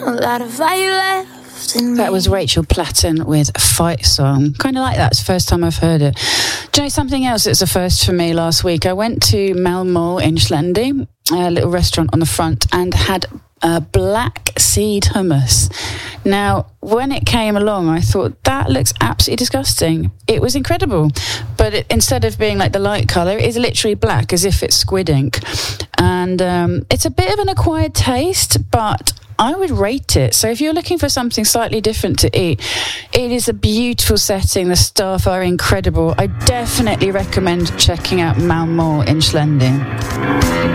A lot of fire left in me. That was Rachel Platten with Fight Song. Kind of like that. It's the first time I've heard it. Do you know something else that's a first for me last week? I went to Mall Mall in Schlendi, a little restaurant on the front, and had black seed hummus. Now, when it came along, I thought, that looks absolutely disgusting. It was incredible. But instead of being like the light colour, it is literally black, as if it's squid ink. And it's a bit of an acquired taste, but I would rate it. So if you're looking for something slightly different to eat, it is a beautiful setting. The staff are incredible. I definitely recommend checking out Mall Mall in Schlendi.